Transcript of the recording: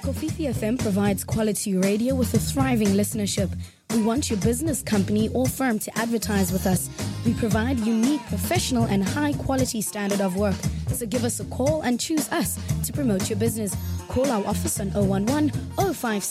Kofifi FM provides quality radio with a thriving listenership. We want your business, company, or firm to advertise with us. We provide unique, professional, and high-quality standard of work. So give us a call and choose us to promote your business. Call our office on 011 056